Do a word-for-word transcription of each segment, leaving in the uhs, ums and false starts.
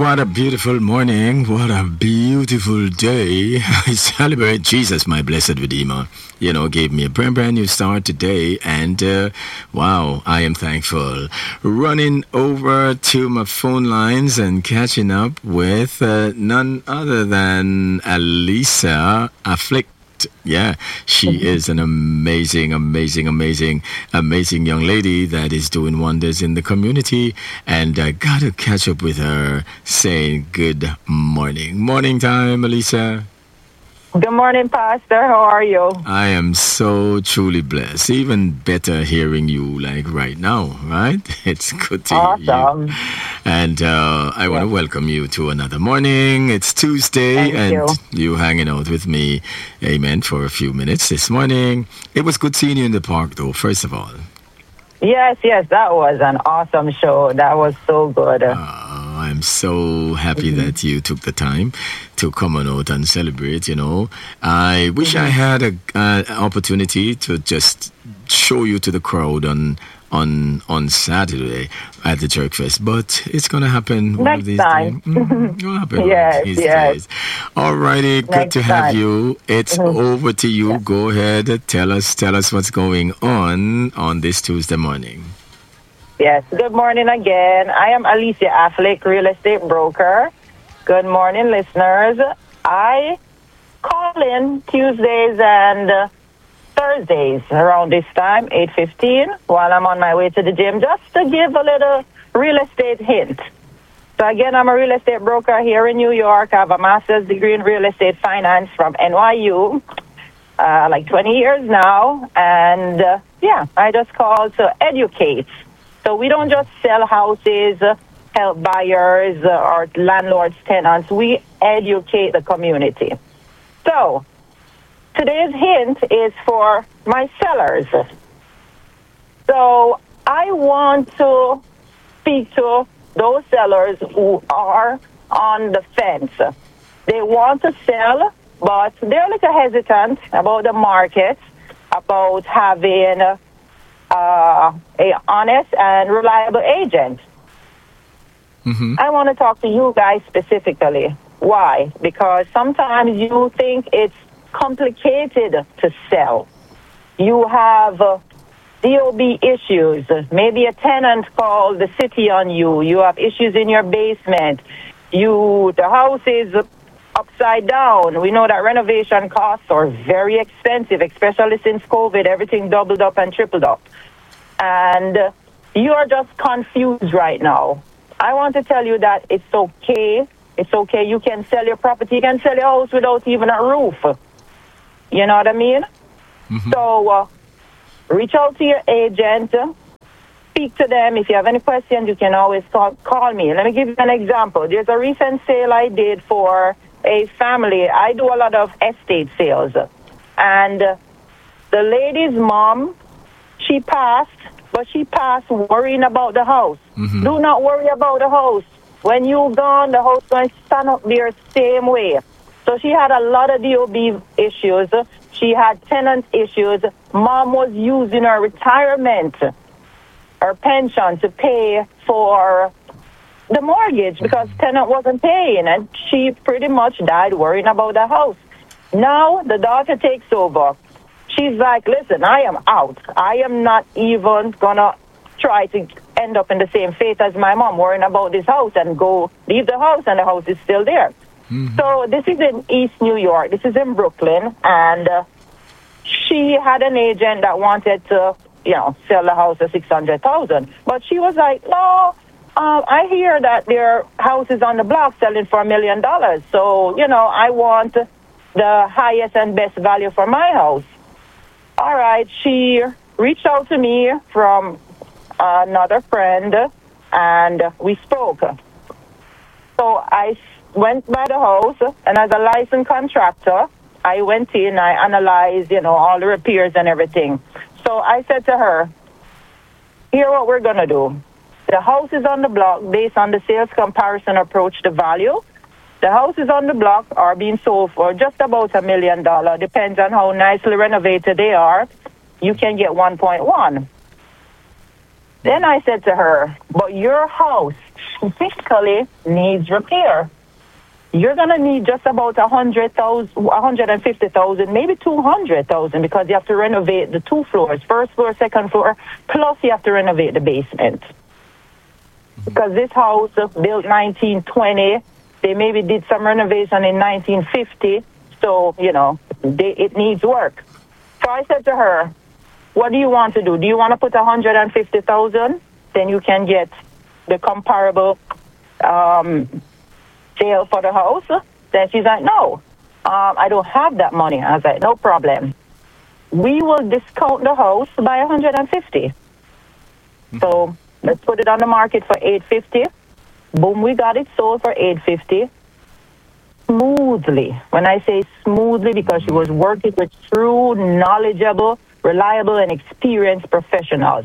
what a beautiful morning. What a beautiful day. I celebrate Jesus, my blessed Redeemer. You know, gave me a brand, brand new start today. And uh, wow, I am thankful. Running over to my phone lines and catching up with uh, none other than Alisa Afflick. Yeah, she is an amazing, amazing, amazing, amazing young lady that is doing wonders in the community. And I got to catch up with her saying good morning. Morning time, Elisa. Good morning, Pastor. How are you? I am so truly blessed. Even better hearing you like right now, right? It's good to awesome. hear you. And uh, I want to welcome you to another morning. It's Tuesday, Thank and you. you hanging out with me, amen, for a few minutes this morning. It was good seeing you in the park, though, first of all. Yes, yes, that was an awesome show. That was so good. Uh, I'm so happy mm-hmm. that you took the time to come on out and celebrate, you know. I wish mm-hmm. I had an uh, opportunity to just show you to the crowd on on on Saturday at the Church Fest, but it's going to happen one Next of these time. days. Mm, it'll happen yes, one of these yes. days. All righty, good Next to have time. you. It's Mm-hmm. over to you. Yeah. Go ahead, tell us, tell us what's going on on this Tuesday morning. Yes, good morning again. I am Alicia Afflick, real estate broker. Good morning, listeners. I call in Tuesdays and uh, Thursdays around this time, eight fifteen, while I'm on my way to the gym, just to give a little real estate hint. So again, I'm a real estate broker here in New York. I have a master's degree in real estate finance from N Y U, uh, like twenty years now. And uh, yeah, I just call to educate. So we don't just sell houses, uh, help buyers uh, or landlords, tenants. We educate the community. So today's hint is for my sellers. So I want to speak to those sellers who are on the fence. They want to sell, but they're a little hesitant about the market, about having uh, a honest and reliable agent. Mm-hmm. I want to talk to you guys specifically. Why? Because sometimes you think it's complicated to sell. You have uh, D O B issues. Maybe a tenant called the city on you. You have issues in your basement. You, the house is upside down. We know that renovation costs are very expensive, especially since COVID. Everything doubled up and tripled up. And uh, you are just confused right now. I want to tell you that it's okay. It's okay. You can sell your property. You can sell your house without even a roof. You know what I mean? Mm-hmm. So uh, reach out to your agent. Speak to them. If you have any questions, you can always call, call me. Let me give you an example. There's a recent sale I did for a family. I do a lot of estate sales. And uh, the lady's mom, she passed, but she passed worrying about the house. Mm-hmm. Do not worry about the house. When you're gone, the house going to stand up there same way. So she had a lot of D O B issues. She had tenant issues. Mom was using her retirement, her pension, to pay for the mortgage because tenant wasn't paying. And she pretty much died worrying about the house. Now the daughter takes over. She's like, listen, I am out. I am not even going to try to end up in the same fate as my mom, worrying about this house, and go leave the house and the house is still there. Mm-hmm. So this is in East New York. This is in Brooklyn. And uh, she had an agent that wanted to, you know, sell the house for six hundred thousand dollars. But she was like, no, uh, I hear that there are houses on the block selling for a million dollars. So, you know, I want the highest and best value for my house. All right. She reached out to me from another friend, and we spoke. So I went by the house, and as a licensed contractor, I went in, I analyzed, you know, all the repairs and everything. So I said to her, here what we're going to do. The house is on the block based on the sales comparison approach to value. The houses on the block are being sold for just about a million dollars. Depends on how nicely renovated they are. You can get one point one. Then I said to her, but your house physically needs repair. You're going to need just about one hundred thousand, one hundred fifty thousand, maybe two hundred thousand, because you have to renovate the two floors, first floor, second floor, plus you have to renovate the basement. Because this house was built nineteen twenty, they maybe did some renovation in nineteen fifty, so, you know, they, it needs work. So I said to her, what do you want to do? Do you want to put one hundred fifty thousand? Then you can get the comparable um, sale for the house. Then she's like, no, um, I don't have that money. I was like, no problem. We will discount the house by one hundred fifty. Mm-hmm. So let's put it on the market for eight hundred fifty. Boom, we got it sold for eight hundred fifty. Smoothly. When I say smoothly, because she was working with true, knowledgeable, reliable, and experienced professionals.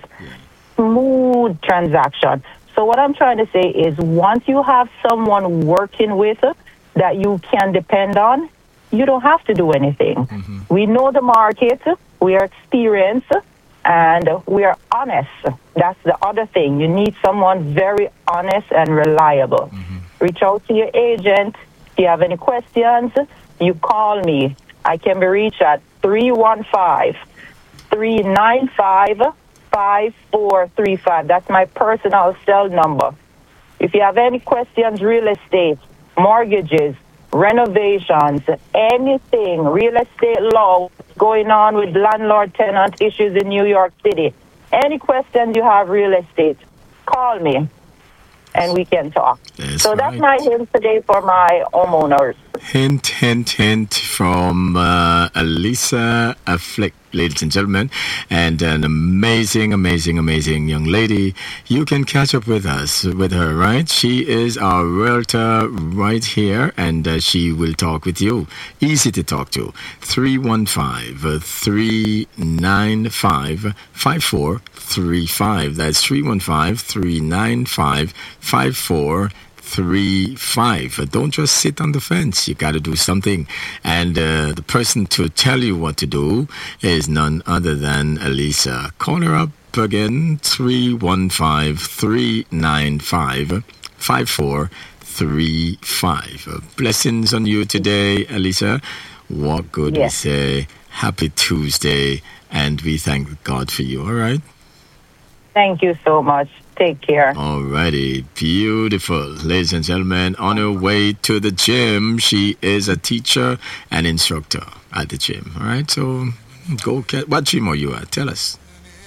Smooth transaction. So what I'm trying to say is, once you have someone working with that you can depend on, you don't have to do anything. Mm-hmm. We know the market, we are experienced, and we are honest. That's the other thing. You need someone very honest and reliable. Mm-hmm. Reach out to your agent. If you have any questions, you call me. I can be reached at three one five, three nine five, five four three five. That's my personal cell number. If you have any questions, real estate, mortgages, renovations, anything, real estate law, what's going on with landlord-tenant issues in New York City, any questions you have real estate, call me and we can talk. That's so right. That's my hint today for my homeowners. Hint, hint, hint from uh, Elisa Affleck, ladies and gentlemen, and an amazing, amazing, amazing young lady. You can catch up with us, with her, right? She is our realtor right here, and uh, she will talk with you. Easy to talk to. three one five, three nine five, five four three five. That's three one five, three nine five, five four three five. Don't just sit on the fence. You got to do something. And uh, the person to tell you what to do is none other than Elisa. Call her up again, three one five, three nine five, five four three five. Blessings on you today, Elisa. What good yes. we say. Happy Tuesday. And we thank God for you. All right? Thank you so much. Take care. Alrighty, beautiful. Ladies and gentlemen, on her way to the gym, she is a teacher and instructor at the gym. All right, so go catch. What gym are you at? Tell us.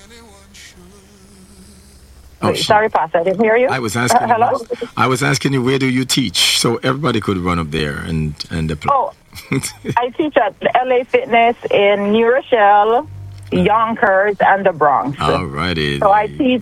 Oh, Wait, sorry, Pastor, I didn't hear you. I was asking. Uh, hello. You, I was asking you, where do you teach? So everybody could run up there and and apply. Oh, I teach at L A Fitness in New Rochelle, Yonkers, and the Bronx. Alrighty. So I teach